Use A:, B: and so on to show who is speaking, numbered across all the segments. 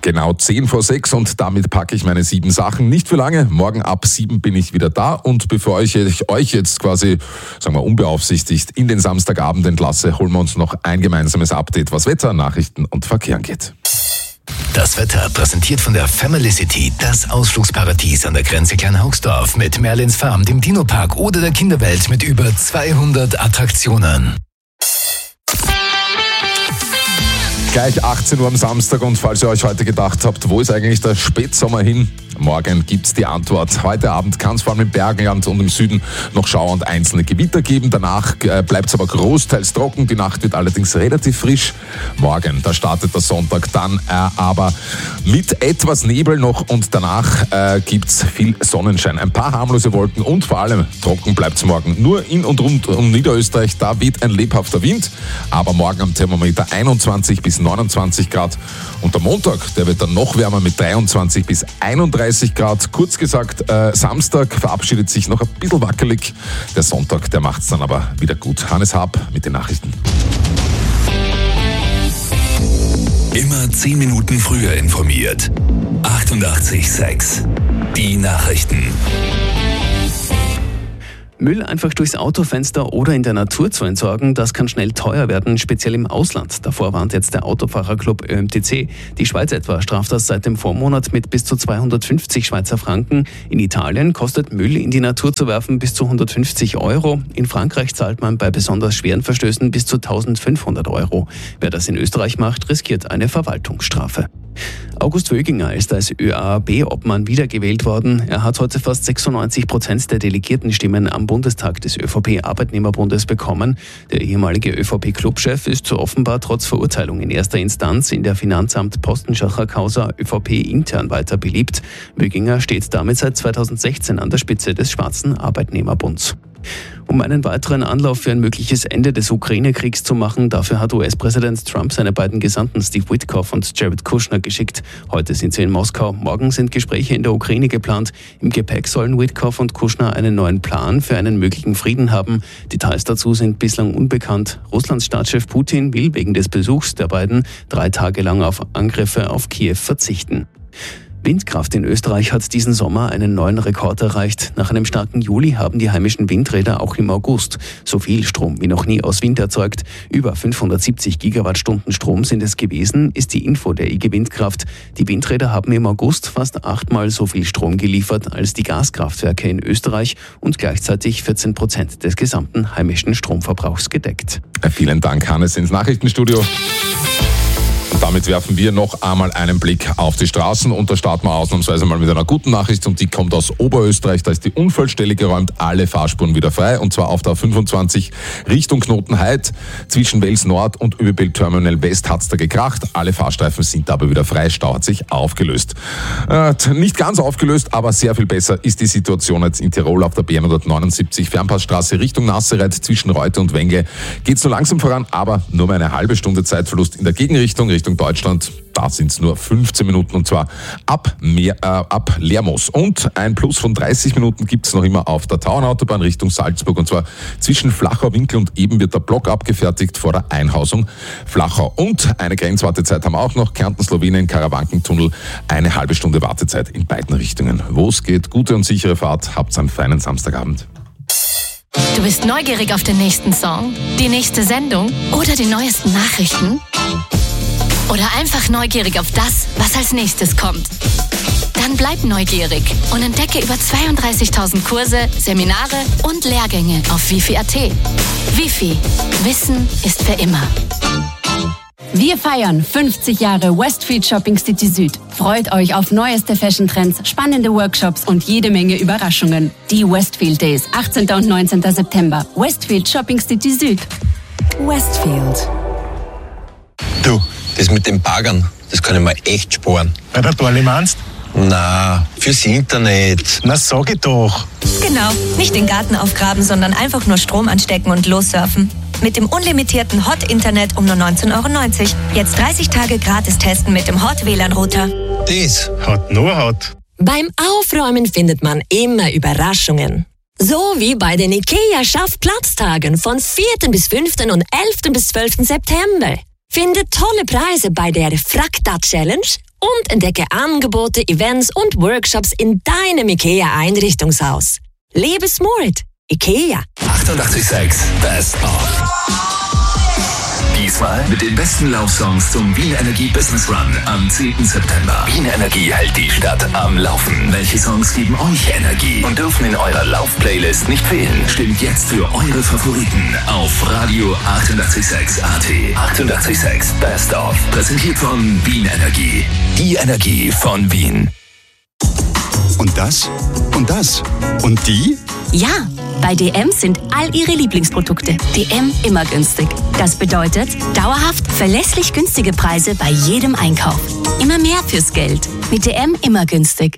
A: Genau 6:10 und damit packe ich meine 7 Sachen. Nicht für lange, morgen ab 7 bin ich wieder da und bevor ich euch jetzt quasi, sagen wir unbeaufsichtigt, in den Samstagabend entlasse, holen wir uns noch ein gemeinsames Update, was Wetter, Nachrichten und Verkehr angeht.
B: Das Wetter präsentiert von der Family City, das Ausflugsparadies an der Grenze Kleinhaugsdorf mit Merlins Farm, dem Dino-Park oder der Kinderwelt mit über 200 Attraktionen.
A: Gleich 18 Uhr am Samstag und falls ihr euch heute gedacht habt, wo ist eigentlich der Spätsommer hin? Morgen gibt's die Antwort. Heute Abend kann es vor allem im Bergland und im Süden noch Schauer und einzelne Gewitter geben. Danach bleibt's aber großteils trocken. Die Nacht wird allerdings relativ frisch. Morgen, da startet der Sonntag dann aber mit etwas Nebel noch und danach gibt's viel Sonnenschein. Ein paar harmlose Wolken und vor allem trocken bleibt's morgen. Nur in und rund um Niederösterreich, da weht ein lebhafter Wind. Aber morgen am Thermometer 21 bis 29 Grad. Und der Montag, der wird dann noch wärmer mit 23 bis 31 Grad. Kurz gesagt, Samstag verabschiedet sich noch ein bisschen wackelig. Der Sonntag, der macht's dann aber wieder gut. Hannes Haab mit den Nachrichten.
B: Immer 10 Minuten früher informiert. 88,6. Die Nachrichten.
C: Müll einfach durchs Autofenster oder in der Natur zu entsorgen, das kann schnell teuer werden, speziell im Ausland. Davor warnt jetzt der Autofahrerclub ÖMTC. Die Schweiz etwa straft das seit dem Vormonat mit bis zu 250 Schweizer Franken. In Italien kostet Müll in die Natur zu werfen bis zu 150 Euro. In Frankreich zahlt man bei besonders schweren Verstößen bis zu 1500 Euro. Wer das in Österreich macht, riskiert eine Verwaltungsstrafe. August Wöginger ist als ÖAB-Obmann wiedergewählt worden. Er hat heute fast 96% der Delegiertenstimmen am Bundestag des ÖVP-Arbeitnehmerbundes bekommen. Der ehemalige ÖVP-Clubchef ist offenbar trotz Verurteilung in erster Instanz in der Finanzamt-Postenschacher-Causa ÖVP intern weiter beliebt. Wöginger steht damit seit 2016 an der Spitze des Schwarzen Arbeitnehmerbunds. Um einen weiteren Anlauf für ein mögliches Ende des Ukraine-Kriegs zu machen, dafür hat US-Präsident Trump seine beiden Gesandten Steve Witkoff und Jared Kushner geschickt. Heute sind sie in Moskau, morgen sind Gespräche in der Ukraine geplant. Im Gepäck sollen Witkoff und Kushner einen neuen Plan für einen möglichen Frieden haben. Details dazu sind bislang unbekannt. Russlands Staatschef Putin will wegen des Besuchs der beiden 3 Tage lang auf Angriffe auf Kiew verzichten. Windkraft in Österreich hat diesen Sommer einen neuen Rekord erreicht. Nach einem starken Juli haben die heimischen Windräder auch im August so viel Strom wie noch nie aus Wind erzeugt. Über 570 Gigawattstunden Strom sind es gewesen, ist die Info der IG Windkraft. Die Windräder haben im August fast 8-mal so viel Strom geliefert als die Gaskraftwerke in Österreich und gleichzeitig 14% des gesamten heimischen Stromverbrauchs gedeckt.
A: Vielen Dank, Hannes, ins Nachrichtenstudio. Und damit werfen wir noch einmal einen Blick auf die Straßen und da starten wir ausnahmsweise mal mit einer guten Nachricht und die kommt aus Oberösterreich. Da ist die Unfallstelle geräumt, alle Fahrspuren wieder frei und zwar auf der 25 Richtung Knotenheid. Zwischen Wels Nord und ÖBB Terminal West hat's da gekracht. Alle Fahrstreifen sind aber wieder frei. Stau hat sich aufgelöst. Nicht ganz aufgelöst, aber sehr viel besser ist die Situation jetzt in Tirol auf der B179 Fernpassstraße Richtung Nassereit zwischen Reute und Wengle. Geht so langsam voran, aber nur mal eine halbe Stunde Zeitverlust in der Gegenrichtung, Richtung Deutschland. Da sind es nur 15 Minuten und zwar ab Lermoos. Und ein Plus von 30 Minuten gibt es noch immer auf der Tauernautobahn Richtung Salzburg und zwar zwischen Flachau-Winkel und eben wird der Block abgefertigt vor der Einhausung Flachau. Und eine Grenzwartezeit haben wir auch noch, Kärnten-Slowenien, Karawankentunnel, eine halbe Stunde Wartezeit in beiden Richtungen. Wo es geht, gute und sichere Fahrt, habt einen feinen Samstagabend.
D: Du bist neugierig auf den nächsten Song, die nächste Sendung oder die neuesten Nachrichten? Oder einfach neugierig auf das, was als nächstes kommt? Dann bleib neugierig und entdecke über 32.000 Kurse, Seminare und Lehrgänge auf wifi.at. Wifi. Wissen ist für immer.
E: Wir feiern 50 Jahre Westfield Shopping City Süd. Freut euch auf neueste Fashion-Trends, spannende Workshops und jede Menge Überraschungen. Die Westfield Days, 18. und 19. September. Westfield Shopping City Süd. Westfield.
F: Du, das mit den Baggern, das kann ich mir echt sparen.
G: Bei der Dorli meinst?
F: Na, fürs Internet.
G: Na, sag ich doch.
H: Genau, nicht den Garten aufgraben, sondern einfach nur Strom anstecken und lossurfen. Mit dem unlimitierten Hot-Internet um nur 19,90 €. Jetzt 30 Tage gratis testen mit dem Hot-WLAN-Router.
F: Das
G: Hat nur Hot.
I: Beim Aufräumen findet man immer Überraschungen. So wie bei den IKEA Schaffplatztagen von 4. bis 5. und 11. bis 12. September. Finde tolle Preise bei der Frakta Challenge und entdecke Angebote, Events und Workshops in deinem IKEA-Einrichtungshaus. Lebe smart. IKEA.
B: 88,6 Best of. Diesmal mit den besten Laufsongs zum Wien Energie Business Run am 10. September. Wien Energie hält die Stadt am Laufen. Welche Songs geben euch Energie und dürfen in eurer Lauf-Playlist nicht fehlen? Stimmt jetzt für eure Favoriten auf Radio 88,6 AT. 88,6 Best of. Präsentiert von Wien Energie. Die Energie von Wien.
J: Und das? Und das? Und die?
E: Ja, bei DM sind all Ihre Lieblingsprodukte. DM immer günstig. Das bedeutet dauerhaft verlässlich günstige Preise bei jedem Einkauf. Immer mehr fürs Geld. Mit DM immer günstig.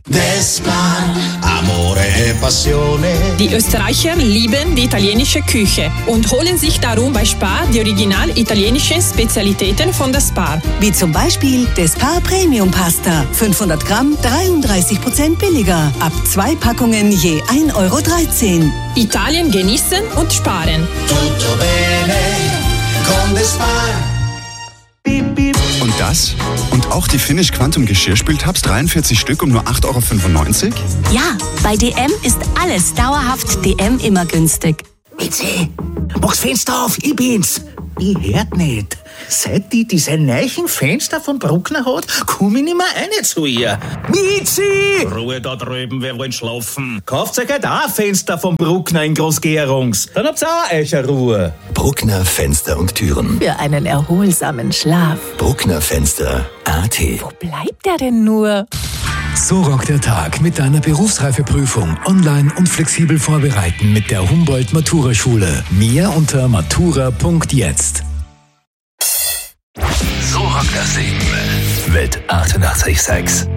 K: Die Österreicher lieben die italienische Küche und holen sich darum bei Spar die original italienischen Spezialitäten von der Spar.
L: Wie zum Beispiel der Spar Premium Pasta. 500 Gramm, 33% billiger. Ab 2 Packungen je 1,13 Euro.
K: Italien genießen und sparen.
M: Tutto bene con the Spar.
J: Und das? Und auch die Finish Quantum Geschirrspültabs 43 Stück um nur 8,95 Euro?
E: Ja, bei DM ist alles dauerhaft DM immer günstig.
N: Mitzi, mach's Fenster auf, ich bin's. Ich hört nicht. Seit die diese neuen Fenster vom Bruckner hat, komm ich nicht mehr rein zu ihr. Mitzi!
O: Ruhe da drüben, wir wollen schlafen. Kauft euch halt auch ein Fenster vom Bruckner in Groß-Gerungs. Dann habt's auch euch eine Ruhe.
B: Bruckner Fenster und Türen.
P: Für einen erholsamen Schlaf.
B: Bruckner Fenster AT.
P: Wo bleibt er denn nur?
B: So rockt der Tag mit deiner Berufsreifeprüfung online und flexibel vorbereiten mit der Humboldt-Matura-Schule. Mehr unter matura.jetzt. So rockt das Leben mit 88,6.